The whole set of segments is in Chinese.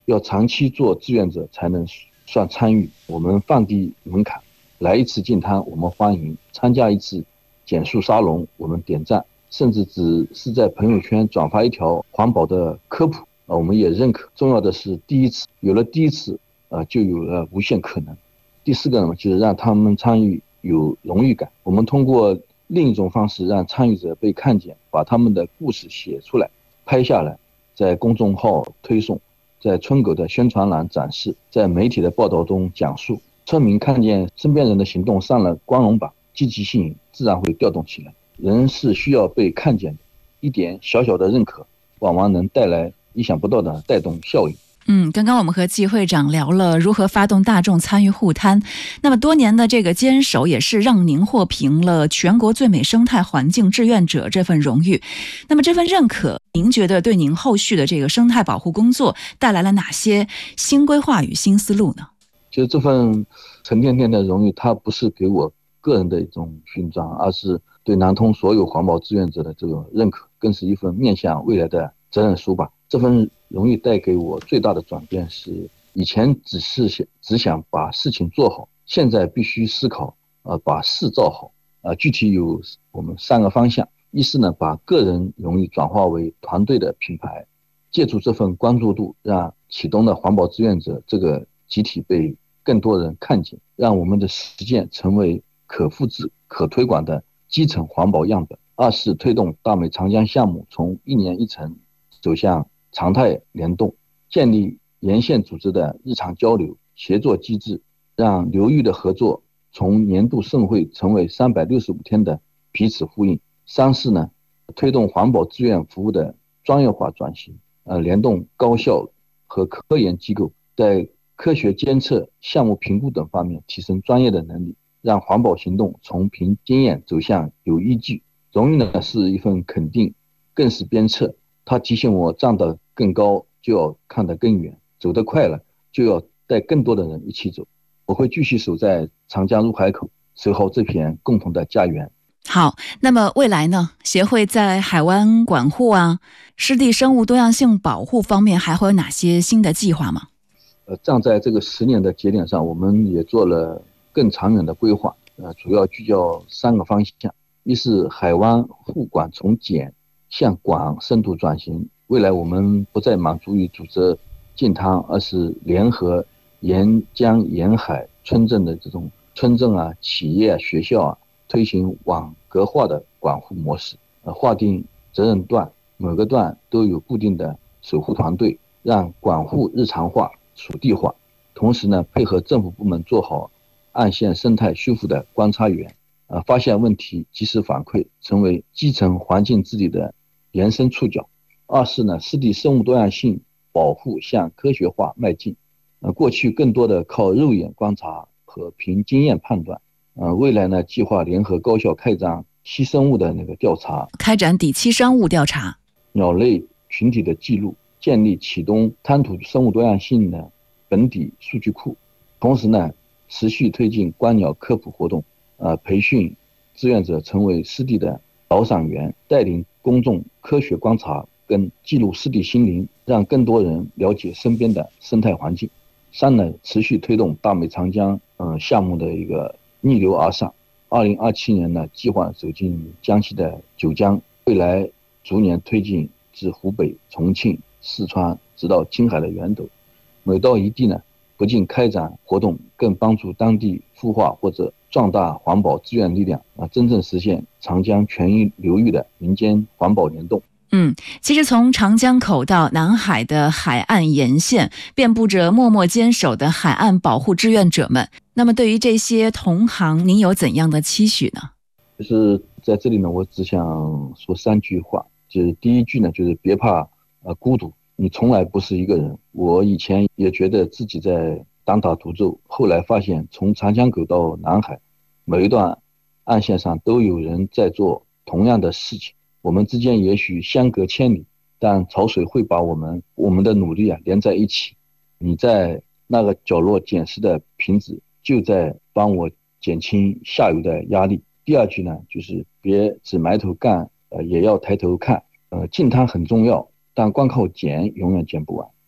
要长期做志愿者才能算参与。我们放低门槛，来一次净滩我们欢迎，参加一次减速沙龙我们点赞，甚至只是在朋友圈转发一条环保的科普我们也认可。重要的是第一次，有了第一次就有了无限可能。第四个呢，就是让他们参与有荣誉感。我们通过另一种方式让参与者被看见，把他们的故事写出来拍下来，在公众号推送，在村狗的宣传栏展示，在媒体的报道中讲述。村民看见身边人的行动上了光荣榜，积极性自然会调动起来。人是需要被看见的，一点小小的认可往往能带来意想不到的带动效应。 刚刚我们和季会长聊了如何发动大众参与护滩，那么多年的这个坚守也是让您获评了全国最美生态环境志愿者这份荣誉。那么这份认可，您觉得对您后续的这个生态保护工作带来了哪些新规划与新思路呢？ 就这份沉甸甸的荣誉，它不是给我个人的一种勋章，而是对南通所有环保志愿者的这种认可，更是一份面向未来的责任书吧。这份荣誉带给我最大的转变是，以前只想把事情做好，现在必须思考把事造好。具体有我们3个方向。一是呢，把个人荣誉转化为团队的品牌，借助这份关注度，让启东的环保志愿者这个集体被更多人看见，让我们的实践成为可复制、可推广的基层环保样本。二是推动大美长江项目从一年一层走向常态联动，建立沿线组织的日常交流协作机制，让流域的合作从年度盛会成为365天的彼此呼应。三是呢，推动环保志愿服务的专业化转型，联动高校和科研机构，在科学监测、项目评估等方面提升专业的能力，让环保行动从凭经验走向有依据。荣誉呢是一份肯定，更是鞭策，它提醒我站得更高就要看得更远，走得快了就要带更多的人一起走。我会继续守在长江入海口，守好这片共同的家园。 好，那么未来呢？协会在海湾管护湿地生物多样性保护方面还会有哪些新的计划吗？ 站在这个10年的节点上，我们也做了更长远的规划，主要聚焦3个方向。一是海湾护管从简向广深度转型，未来我们不再满足于组织净滩，而是联合沿江沿海村镇的这种村镇企业学校推行网格化的管护模式，划定责任段，每个段都有固定的守护团队，让管护日常化、属地化。同时呢，配合政府部门做好岸线生态修复的观察员，发现问题及时反馈，成为基层环境治理的延伸触角。二是呢，湿地生物多样性保护向科学化迈进。过去更多的靠肉眼观察和凭经验判断，未来呢，计划联合高校开展栖生物的调查， 开展底栖生物调查， 鸟类群体的记录，建立启东滩涂生物多样性的本地数据库。同时呢，持续推进观鸟科普活动，培训志愿者成为湿地的导赏员，带领公众科学观察跟记录湿地心灵，让更多人了解身边的生态环境。三呢，持续推动大美长江项目的一个逆流而上。2027年呢，计划走进江西的九江，未来逐年推进至湖北、重庆、四川，直到青海的源头。每到一地呢，不仅开展活动，更帮助当地孵化或者壮大环保志愿力量，真正实现长江全流域的民间环保联动。 其实从长江口到南海的海岸沿线，遍布着默默坚守的海岸保护志愿者们。那么对于这些同行，您有怎样的期许呢？ 就是在这里呢，我只想说3句话。就是第一句呢，就是别怕孤独，你从来不是一个人。我以前也觉得自己在单打独斗，后来发现从长江口到南海，每一段岸线上都有人在做同样的事情。我们之间也许相隔千里，但潮水会把我们的努力连在一起。你在那个角落捡拾的瓶子，就在帮我减轻下游的压力。第二句呢，就是别只埋头干，也要抬头看。净滩很重要，但光靠捡永远捡不完。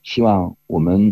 希望我们